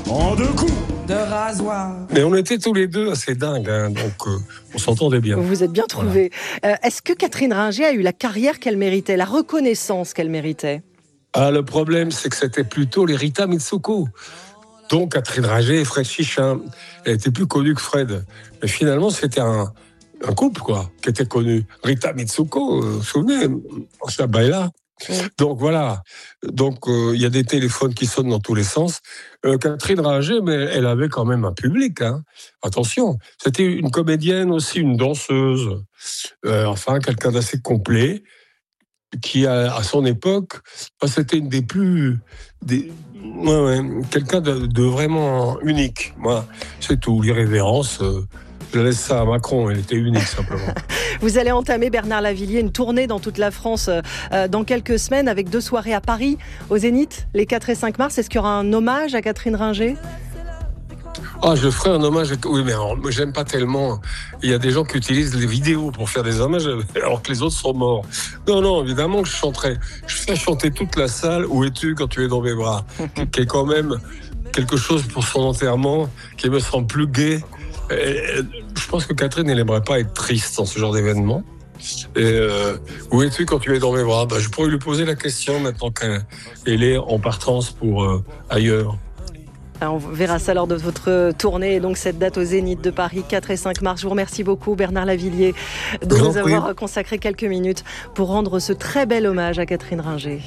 en 2 coups de rasoir. Mais on était tous les deux assez dingues, hein, donc on s'entendait bien. Vous vous êtes bien trouvés. Voilà. Est-ce que Catherine Ringer a eu la carrière qu'elle méritait, la reconnaissance qu'elle méritait ? Le problème, c'est que c'était plutôt les Rita Mitsouko. Donc Catherine Ringer et Fred Chichin. Elle était plus connue que Fred. Mais finalement, c'était un couple, quoi, qui était connu. Rita Mitsouko, vous vous souvenez, ça baila. Oui. Donc voilà. Donc il y a des téléphones qui sonnent dans tous les sens. Catherine Ringer, mais elle avait quand même un public. Hein. Attention, c'était une comédienne aussi, une danseuse. Enfin, quelqu'un d'assez complet, qui à son époque, c'était une des plus... quelqu'un de vraiment unique. Moi, c'est tout. L'irrévérence... je laisse ça à Macron, elle était unique simplement. Vous allez entamer, Bernard Lavilliers, une tournée dans toute la France dans quelques semaines avec 2 soirées à Paris, au Zénith, les 4 et 5 mars. Est-ce qu'il y aura un hommage à Catherine Ringer ? Je ferai un hommage. Oui, mais alors, j'aime pas tellement. Il y a des gens qui utilisent les vidéos pour faire des hommages alors que les autres sont morts. Non, évidemment que je chanterai. Je fais chanter toute la salle. Où es-tu quand tu es dans mes bras ? Qui est quand même quelque chose pour son enterrement qui me semble plus gai. Je pense que Catherine, elle n'aimerait pas être triste dans ce genre d'événement. Où es-tu quand tu es dans mes bras ? Je pourrais lui poser la question maintenant qu'elle est en partance pour ailleurs. Alors on verra ça lors de votre tournée et donc cette date au Zénith de Paris, 4 et 5 mars. Je vous remercie beaucoup, Bernard Lavilliers, de nous avoir consacré quelques minutes pour rendre ce très bel hommage à Catherine Ringer.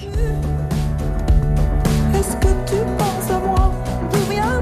Est-ce que tu penses à moi ? D'où viens-tu ?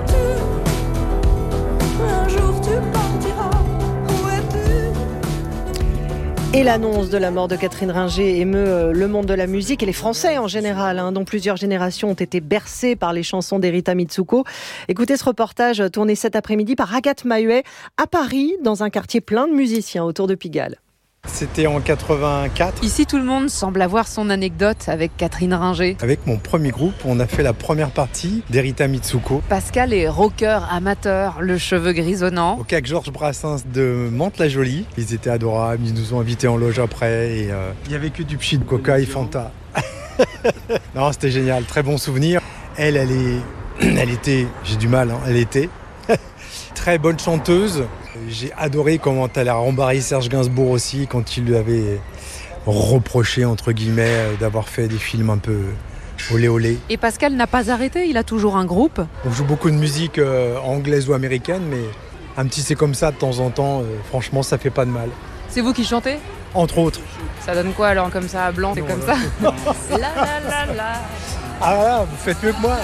Un jour tu partiras. Où es-tu ? Et l'annonce de la mort de Catherine Ringer émeut le monde de la musique et les Français en général, dont plusieurs générations ont été bercés par les chansons d'Erita Mitsuko. Écoutez ce reportage tourné cet après-midi par Agathe Mahuet à Paris, dans un quartier plein de musiciens autour de Pigalle. C'était en 84. Ici, tout le monde semble avoir son anecdote avec Catherine Ringer. Avec mon premier groupe, on a fait la première partie d'Erita Mitsuko. Pascal est rocker amateur, le cheveu grisonnant. Au CAC Georges Brassens de Mantes-la-Jolie. Ils étaient adorables, ils nous ont invités en loge après. Et il n'y avait que du pchit, de coca et Fanta. Non, c'était génial, très bon souvenir. Elle était, j'ai du mal, elle était très bonne chanteuse. J'ai adoré comment elle a rembarré Serge Gainsbourg aussi quand il lui avait reproché, entre guillemets, d'avoir fait des films un peu olé olé. Et Pascal n'a pas arrêté, il a toujours un groupe. On joue beaucoup de musique anglaise ou américaine, mais un petit c'est comme ça de temps en temps, franchement ça fait pas de mal. C'est vous qui chantez ? Entre autres. Ça donne quoi alors comme ça, blanc, c'est comme ça ? La la la la. Ah là, vous faites mieux que moi.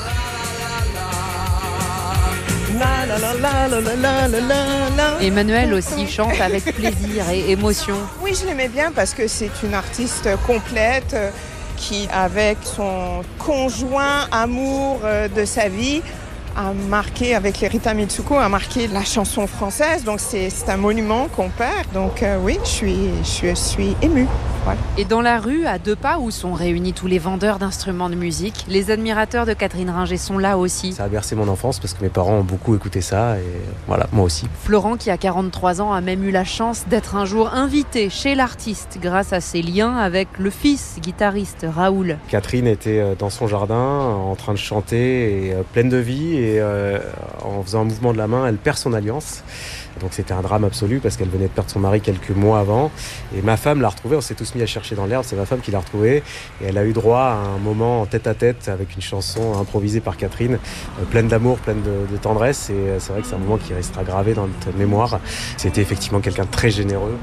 Emmanuel aussi chante avec plaisir et émotion. Oui, je l'aimais bien parce que c'est une artiste complète qui, avec son conjoint amour de sa vie, a marqué, avec l'Erita Mitsuko, a marqué la chanson française. Donc c'est un monument qu'on perd. Donc oui, je suis émue. Voilà. Et dans la rue, à 2 pas où sont réunis tous les vendeurs d'instruments de musique, les admirateurs de Catherine Ringer sont là aussi. Ça a bercé mon enfance parce que mes parents ont beaucoup écouté ça et voilà, moi aussi. Florent, qui a 43 ans, a même eu la chance d'être un jour invité chez l'artiste grâce à ses liens avec le fils guitariste Raoul. Catherine était dans son jardin en train de chanter et pleine de vie et en faisant un mouvement de la main, elle perd son alliance. Donc c'était un drame absolu parce qu'elle venait de perdre son mari quelques mois avant. Et ma femme l'a retrouvée, on s'est tous mis à chercher dans l'herbe, c'est ma femme qui l'a retrouvée. Et elle a eu droit à un moment en tête-à-tête avec une chanson improvisée par Catherine, pleine d'amour, pleine de tendresse. Et c'est vrai que c'est un moment qui restera gravé dans notre mémoire. C'était effectivement quelqu'un de très généreux.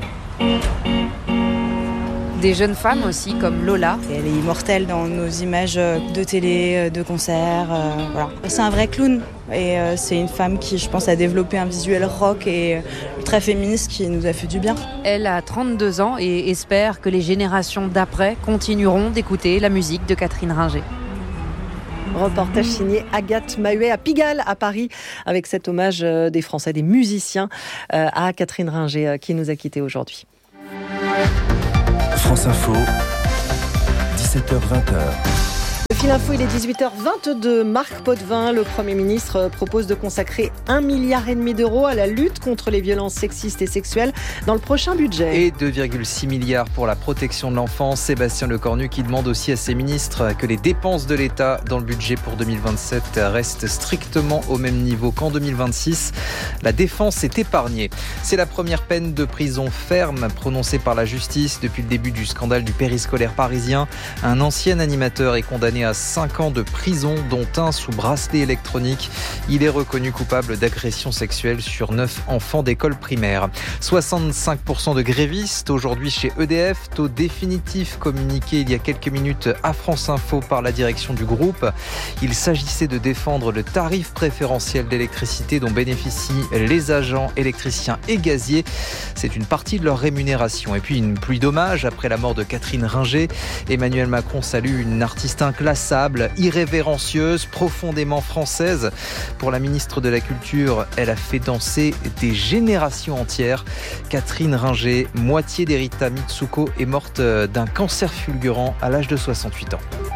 Des jeunes femmes aussi, comme Lola. Elle est immortelle dans nos images de télé, de concerts. Voilà. C'est un vrai clown. Et c'est une femme qui, je pense, a développé un visuel rock et très féministe qui nous a fait du bien. Elle a 32 ans et espère que les générations d'après continueront d'écouter la musique de Catherine Ringer. Reportage signé Agathe Mahuet à Pigalle, à Paris, avec cet hommage des Français, des musiciens à Catherine Ringer qui nous a quittés aujourd'hui. France Info, 17h-20h. Fil Info, il est 18h22. Marc Potvin, le Premier ministre, propose de consacrer 1,5 milliard d'euros à la lutte contre les violences sexistes et sexuelles dans le prochain budget. Et 2,6 milliards pour la protection de l'enfance. Sébastien Lecornu qui demande aussi à ses ministres que les dépenses de l'État dans le budget pour 2027 restent strictement au même niveau qu'en 2026. La défense est épargnée. C'est la première peine de prison ferme prononcée par la justice depuis le début du scandale du périscolaire parisien. Un ancien animateur est condamné à 5 ans de prison, dont un sous bracelet électronique. Il est reconnu coupable d'agression sexuelle sur 9 enfants d'école primaire. 65% de grévistes aujourd'hui chez EDF, taux définitif communiqué il y a quelques minutes à France Info par la direction du groupe. Il s'agissait de défendre le tarif préférentiel d'électricité dont bénéficient les agents électriciens et gaziers. C'est une partie de leur rémunération. Et puis une pluie d'hommages après la mort de Catherine Ringer. Emmanuel Macron salue une artiste inclassable, irrévérencieuse, profondément française. Pour la ministre de la Culture, elle a fait danser des générations entières. Catherine Ringer, moitié d'Erita Mitsuko, est morte d'un cancer fulgurant à l'âge de 68 ans.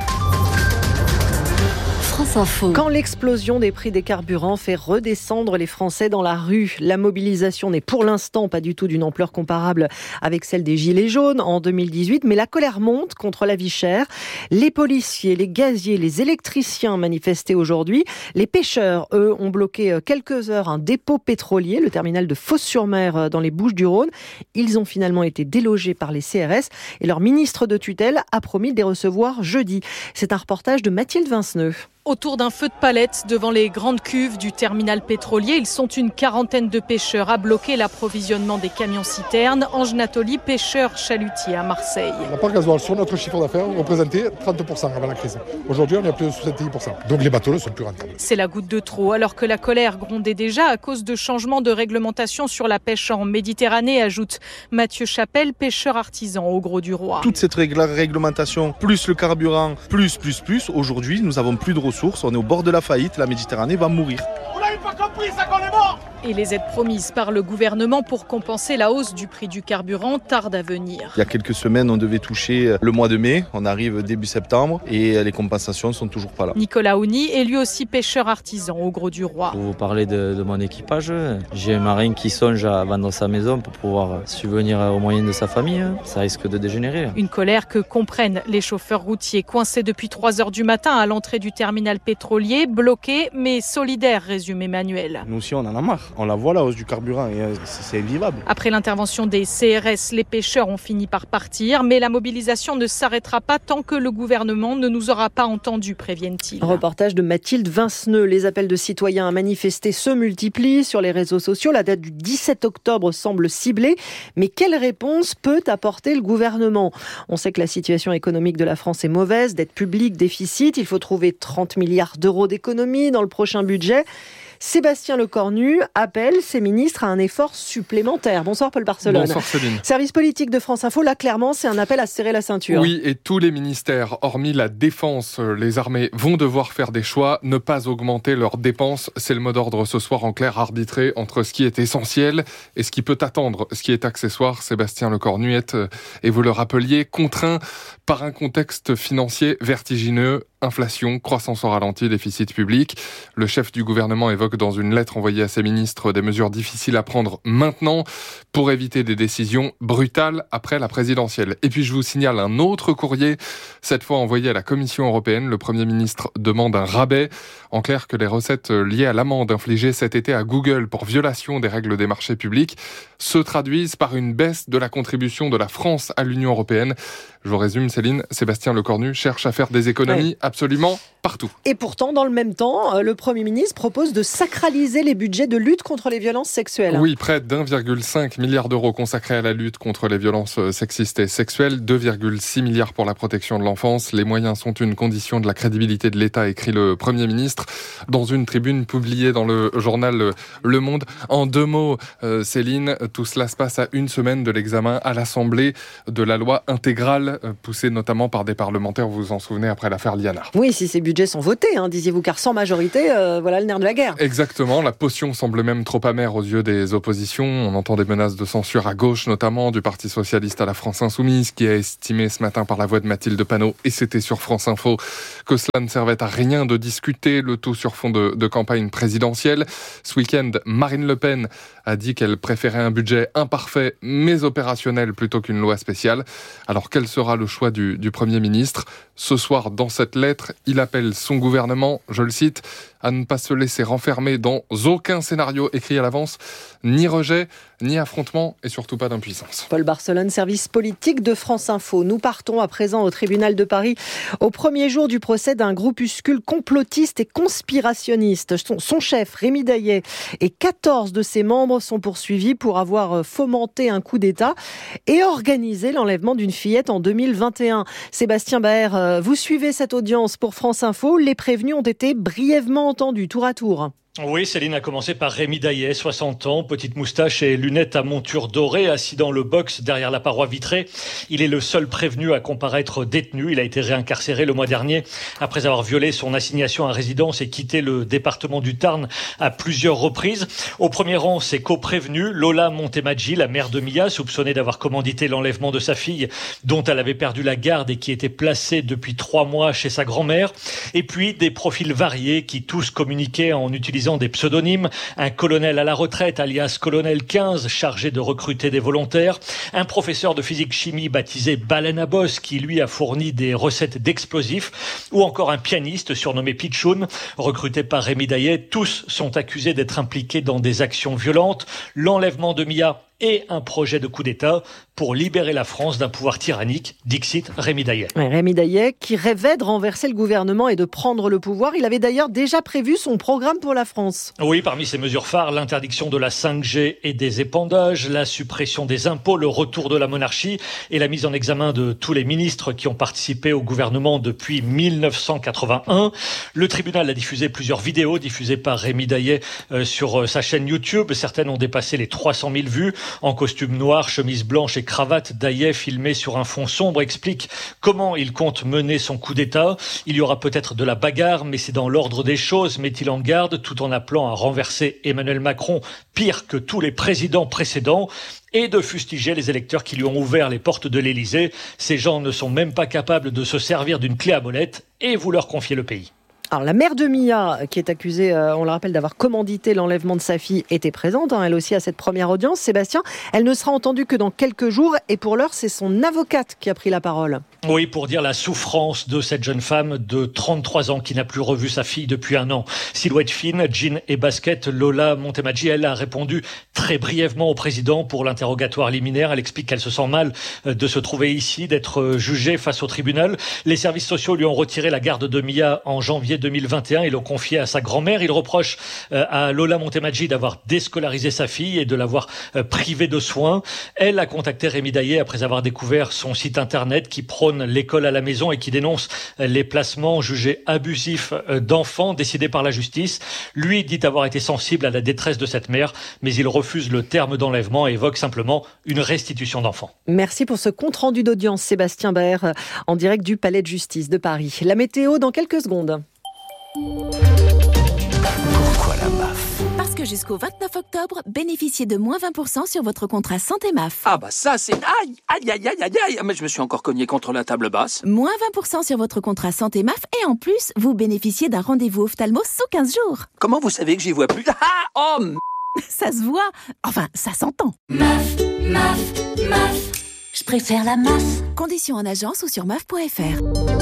Quand l'explosion des prix des carburants fait redescendre les Français dans la rue, la mobilisation n'est pour l'instant pas du tout d'une ampleur comparable avec celle des Gilets jaunes en 2018, mais la colère monte contre la vie chère. Les policiers, les gaziers, les électriciens manifestaient aujourd'hui. Les pêcheurs, eux, ont bloqué quelques heures un dépôt pétrolier, le terminal de Fos-sur-Mer dans les Bouches-du-Rhône. Ils ont finalement été délogés par les CRS et leur ministre de tutelle a promis de les recevoir jeudi. C'est un reportage de Mathilde Vinceneux. Autour d'un feu de palettes devant les grandes cuves du terminal pétrolier, ils sont une quarantaine de pêcheurs à bloquer l'approvisionnement des camions-citernes. Ange Nathalie, pêcheur chalutier à Marseille. La part gasoil sur notre chiffre d'affaires représentait 30% avant la crise. Aujourd'hui, on est à plus de 70%. Donc les bateaux ne sont plus rentables. C'est la goutte de trop. Alors que la colère grondait déjà à cause de changements de réglementation sur la pêche en Méditerranée, ajoute Mathieu Chapelle, pêcheur artisan au Gros du Roi. Toute cette réglementation, plus le carburant, plus, aujourd'hui, nous n'avons plus de ressources. On est au bord de la faillite, la Méditerranée va mourir. Vous n'avez pas compris ça qu'on est mort ? Et les aides promises par le gouvernement pour compenser la hausse du prix du carburant tardent à venir. Il y a quelques semaines, on devait toucher le mois de mai. On arrive début septembre et les compensations ne sont toujours pas là. Nicolas Ouni est lui aussi pêcheur artisan au Gros du Roi. Pour vous parler de mon équipage, j'ai un marin qui songe à vendre sa maison pour pouvoir subvenir aux moyens de sa famille. Ça risque de dégénérer. Une colère que comprennent les chauffeurs routiers coincés depuis 3h du matin à l'entrée du terminal pétrolier, bloqués mais solidaires, résume Emmanuel. Nous aussi, on en a marre. On la voit, la hausse du carburant, et c'est invivable. Après l'intervention des CRS, les pêcheurs ont fini par partir, mais la mobilisation ne s'arrêtera pas tant que le gouvernement ne nous aura pas entendus, préviennent-ils. Un reportage de Mathilde Vinceneux. Les appels de citoyens à manifester se multiplient sur les réseaux sociaux. La date du 17 octobre semble ciblée. Mais quelle réponse peut apporter le gouvernement ? On sait que la situation économique de la France est mauvaise, dette publique, déficit. Il faut trouver 30 milliards d'euros d'économies dans le prochain budget. Sébastien Lecornu appelle ses ministres à un effort supplémentaire. Bonsoir Paul Barcelone. Bonsoir Céline. Service politique de France Info, là clairement c'est un appel à serrer la ceinture. Oui, et tous les ministères, hormis la défense, les armées, vont devoir faire des choix, ne pas augmenter leurs dépenses. C'est le mot d'ordre ce soir, en clair, arbitrer entre ce qui est essentiel et ce qui peut attendre, ce qui est accessoire. Sébastien Lecornu est, et vous le rappeliez, contraint par un contexte financier vertigineux. Inflation, croissance au ralenti, déficit public. Le chef du gouvernement évoque dans une lettre envoyée à ses ministres des mesures difficiles à prendre maintenant pour éviter des décisions brutales après la présidentielle. Et puis je vous signale un autre courrier, cette fois envoyé à la Commission européenne. Le Premier ministre demande un rabais. En clair, que les recettes liées à l'amende infligée cet été à Google pour violation des règles des marchés publics se traduisent par une baisse de la contribution de la France à l'Union européenne. Je vous résume, Céline, Sébastien Lecornu cherche à faire des économies absolument partout. Et pourtant, dans le même temps, le Premier ministre propose de sacraliser les budgets de lutte contre les violences sexuelles. Oui, près d'1,5 milliard d'euros consacrés à la lutte contre les violences sexistes et sexuelles, 2,6 milliards pour la protection de l'enfance. Les moyens sont une condition de la crédibilité de l'État, écrit le Premier ministre dans une tribune publiée dans le journal Le Monde. En 2 mots, Céline, tout cela se passe à 1 semaine de l'examen à l'Assemblée de la loi intégrale, poussée notamment par des parlementaires, vous vous en souvenez, après l'affaire Liana. Oui, si ces budgets budget sont votés, disiez-vous, car sans majorité, voilà le nerf de la guerre. Exactement, la potion semble même trop amère aux yeux des oppositions. On entend des menaces de censure à gauche, notamment du Parti Socialiste à la France Insoumise, qui a estimé ce matin par la voix de Mathilde Panot, et c'était sur France Info, que cela ne servait à rien de discuter, le tout sur fond de campagne présidentielle. Ce week-end, Marine Le Pen a dit qu'elle préférait un budget imparfait mais opérationnel plutôt qu'une loi spéciale. Alors quel sera le choix du Premier ministre ? Ce soir, dans cette lettre, il appelle son gouvernement, je le cite, à ne pas se laisser renfermer dans aucun scénario écrit à l'avance, ni rejet, ni affrontement et surtout pas d'impuissance. Paul Barcelone, service politique de France Info. Nous partons à présent au tribunal de Paris au premier jour du procès d'un groupuscule complotiste et conspirationniste. Son chef, Rémi Daillet, et 14 de ses membres sont poursuivis pour avoir fomenté un coup d'État et organisé l'enlèvement d'une fillette en 2021. Sébastien Baer, vous suivez cette audience pour France Info. Les prévenus ont été brièvement entendus tour à tour. Oui, Céline a commencé par Rémi Daillet, 60 ans, petite moustache et lunettes à monture dorée, assis dans le box derrière la paroi vitrée. Il est le seul prévenu à comparaître détenu. Il a été réincarcéré le mois dernier après avoir violé son assignation à résidence et quitté le département du Tarn à plusieurs reprises. Au premier rang, ses co-prévenus, Lola Montemaggi, la mère de Mia, soupçonnée d'avoir commandité l'enlèvement de sa fille, dont elle avait perdu la garde et qui était placée depuis 3 mois chez sa grand-mère. Et puis des profils variés qui tous communiquaient en utilisant des pseudonymes, un colonel à la retraite, alias colonel 15, chargé de recruter des volontaires, un professeur de physique-chimie baptisé Baleine à bosse, qui lui a fourni des recettes d'explosifs, ou encore un pianiste surnommé Pichoun, recruté par Rémi Daillet. Tous sont accusés d'être impliqués dans des actions violentes, l'enlèvement de Mia et un projet de coup d'État pour libérer la France d'un pouvoir tyrannique, dixit Rémi Daillet. Ouais, Rémi Daillet qui rêvait de renverser le gouvernement et de prendre le pouvoir. Il avait d'ailleurs déjà prévu son programme pour la France. Oui, parmi ses mesures phares, l'interdiction de la 5G et des épandages, la suppression des impôts, le retour de la monarchie et la mise en examen de tous les ministres qui ont participé au gouvernement depuis 1981. Le tribunal a diffusé plusieurs vidéos diffusées par Rémi Daillet sur sa chaîne YouTube. Certaines ont dépassé les 300 000 vues. En costume noir, chemise blanche et cravate, Daillet, filmé sur un fond sombre, explique comment il compte mener son coup d'État. Il y aura peut-être de la bagarre, mais c'est dans l'ordre des choses, met-il en garde, tout en appelant à renverser Emmanuel Macron, pire que tous les présidents précédents, et de fustiger les électeurs qui lui ont ouvert les portes de l'Élysée. Ces gens ne sont même pas capables de se servir d'une clé à molette, et vous leur confiez le pays. Alors, la mère de Mia, qui est accusée, on le rappelle, d'avoir commandité l'enlèvement de sa fille, était présente, elle aussi, à cette première audience. Sébastien, elle ne sera entendue que dans quelques jours, et pour l'heure, c'est son avocate qui a pris la parole. Oui, pour dire la souffrance de cette jeune femme de 33 ans qui n'a plus revu sa fille depuis 1 an. Silhouette fine, jean et basket, Lola Montemaggi, elle a répondu très brièvement au président pour l'interrogatoire liminaire. Elle explique qu'elle se sent mal de se trouver ici, d'être jugée face au tribunal. Les services sociaux lui ont retiré la garde de Mia en janvier 2021 et l'ont confiée à sa grand-mère. Il reproche à Lola Montemaggi d'avoir déscolarisé sa fille et de l'avoir privée de soins. Elle a contacté Rémi Daillet après avoir découvert son site internet qui prône l'école à la maison et qui dénonce les placements jugés abusifs d'enfants décidés par la justice. Lui dit avoir été sensible à la détresse de cette mère, mais il refuse le terme d'enlèvement et évoque simplement une restitution d'enfants. Merci pour ce compte-rendu d'audience, Sébastien Baer, en direct du Palais de Justice de Paris. La météo dans quelques secondes. Pourquoi la MAF ? Parce que jusqu'au 29 octobre, bénéficiez de moins 20% sur votre contrat santé MAF. Ah bah ça c'est... Aïe, aïe, aïe, aïe, aïe, aïe. Mais je me suis encore cogné contre la table basse. Moins 20% sur votre contrat santé MAF et en plus, vous bénéficiez d'un rendez-vous ophtalmo sous 15 jours. Comment vous savez que j'y vois plus ? Ah, oh, ça se voit. Enfin, ça s'entend. MAF, MAF, MAF. Je préfère la MAF. Conditions en agence ou sur MAF.fr.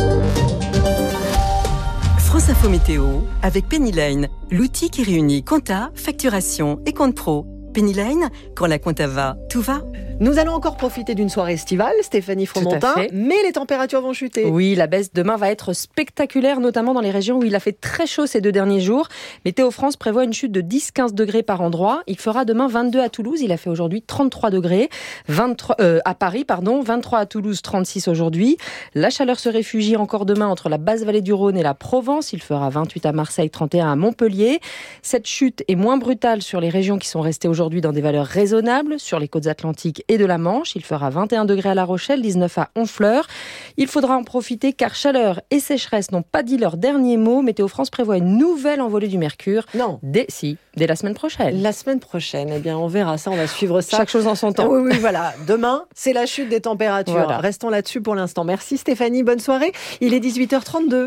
France Info Météo avec Pennyline, l'outil qui réunit compta, facturation et compte pro. Pennyline, quand la compta va, tout va. Nous allons encore profiter d'une soirée estivale, Stéphanie Fromentin, mais les températures vont chuter. Oui, la baisse demain va être spectaculaire, notamment dans les régions où il a fait très chaud ces 2 derniers jours. Météo France prévoit une chute de 10-15 degrés par endroit. Il fera demain 22 à Toulouse, il a fait aujourd'hui 33 degrés. 23, à Paris, 23 à Toulouse, 36 aujourd'hui. La chaleur se réfugie encore demain entre la basse vallée du Rhône et la Provence. Il fera 28 à Marseille, 31 à Montpellier. Cette chute est moins brutale sur les régions qui sont restées aujourd'hui dans des valeurs raisonnables, sur les côtes atlantiques et de la Manche. Il fera 21 degrés à La Rochelle, 19 à Honfleur. Il faudra en profiter car chaleur et sécheresse n'ont pas dit leur dernier mot. Météo France prévoit une nouvelle envolée du mercure. Non. Dès la semaine prochaine. La semaine prochaine, eh bien on verra ça, on va suivre ça. Chaque chose en son temps. Oui, voilà. Demain, c'est la chute des températures. Voilà. Restons là-dessus pour l'instant. Merci Stéphanie, bonne soirée. Il est 18h32.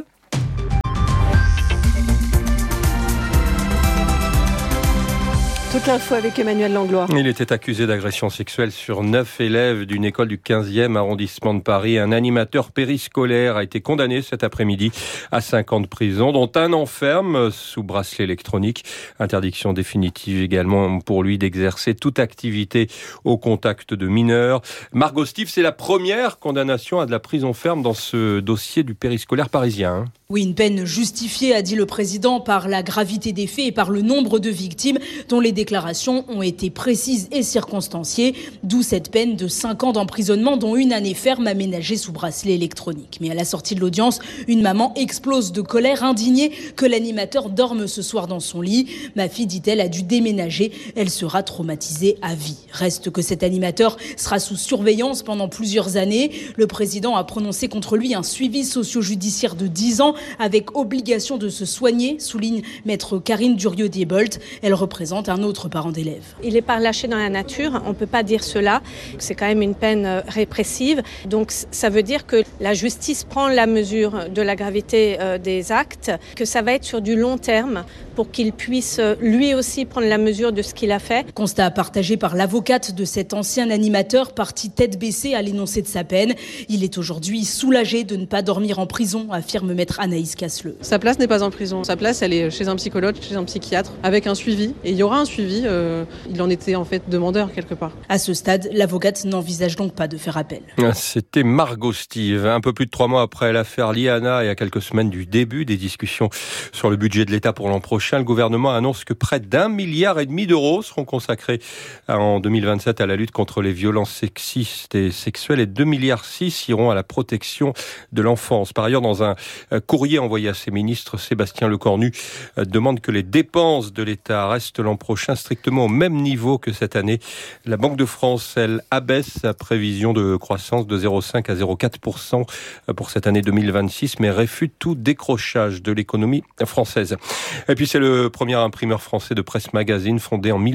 Toute l'info avec Emmanuel Langlois. Il était accusé d'agression sexuelle sur 9 élèves d'une école du 15e arrondissement de Paris. Un animateur périscolaire a été condamné cet après-midi à 5 ans de prison, dont un an ferme sous bracelet électronique. Interdiction définitive également pour lui d'exercer toute activité au contact de mineurs. Margot Steve, c'est la première condamnation à de la prison ferme dans ce dossier du périscolaire parisien. Oui, une peine justifiée, a dit le président, par la gravité des faits et par le nombre de victimes dont les déclarations ont été précises et circonstanciées. D'où cette peine de 5 ans d'emprisonnement, dont une année ferme aménagée sous bracelet électronique. Mais à la sortie de l'audience, une maman explose de colère, indignée que l'animateur dorme ce soir dans son lit. Ma fille, dit-elle, a dû déménager. Elle sera traumatisée à vie. Reste que cet animateur sera sous surveillance pendant plusieurs années. Le président a prononcé contre lui un suivi socio-judiciaire de 10 ans avec obligation de se soigner, souligne maître Karine Durieux-Diebold. Elle représente un autre parent d'élève. Il n'est pas relâché dans la nature, on ne peut pas dire cela. C'est quand même une peine répressive. Donc ça veut dire que la justice prend la mesure de la gravité des actes, que ça va être sur du long terme pour qu'il puisse lui aussi prendre la mesure de ce qu'il a fait. Constat partagé par l'avocate de cet ancien animateur, parti tête baissée à l'énoncé de sa peine. Il est aujourd'hui soulagé de ne pas dormir en prison, affirme maître Anaïs Casseleu. Sa place n'est pas en prison. Sa place, elle est chez un psychologue, chez un psychiatre, avec un suivi. Et il y aura un suivi. Il en était en fait demandeur quelque part. À ce stade, l'avocate n'envisage donc pas de faire appel. C'était Margot Steve. Un peu plus de 3 mois après l'affaire Liana et à quelques semaines du début des discussions sur le budget de l'État pour l'an prochain, le gouvernement annonce que près d'1,5 milliard d'euros seront consacrés en 2027 à la lutte contre les violences sexistes et sexuelles et 2,6 milliards iront à la protection de l'enfance. Par ailleurs, dans un courrier envoyé à ses ministres, Sébastien Lecornu demande que les dépenses de l'État restent l'an prochain strictement au même niveau que cette année. La Banque de France, elle, abaisse sa prévision de croissance de 0,5 à 0,4% pour cette année 2026, mais réfute tout décrochage de l'économie française. Et puis c'est le premier imprimeur français de presse magazine, fondé en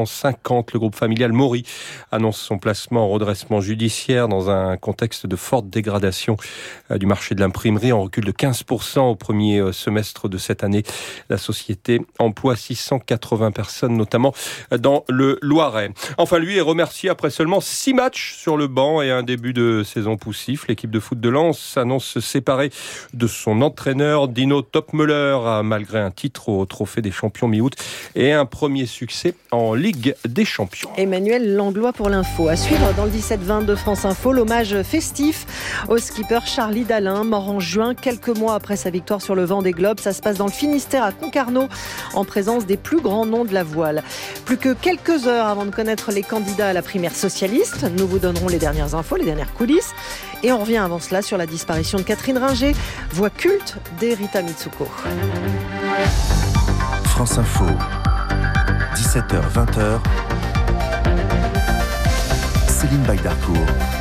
1850. Le groupe familial Maury annonce son placement en redressement judiciaire dans un contexte de forte dégradation du marché de l'imprimerie, en recul de 15% au premier semestre de cette année. La société emploie 680 personnes, notamment dans le Loiret. Enfin, lui est remercié après seulement 6 matchs sur le banc et un début de saison poussif. L'équipe de foot de Lens s'annonce se séparer de son entraîneur Dino Topmöller, malgré un titre au Trophée des Champions mi-août et un premier succès en Ligue des Champions. Emmanuel Langlois pour l'info. À suivre dans le 17-20 de France Info, l'hommage festif au skipper Charlie Dalin, mort en juin, quelques mois après sa victoire sur le Vendée Globe. Ça se passe dans le Finistère à Concarneau, en présence des plus grands noms de la voile. Plus que quelques heures avant de connaître les candidats à la primaire socialiste. Nous vous donnerons les dernières infos, les dernières coulisses. Et on revient avant cela sur la disparition de Catherine Ringer, voix culte d'Erita Mitsuko. France Info, 17h-20h, Céline Baydarcourt.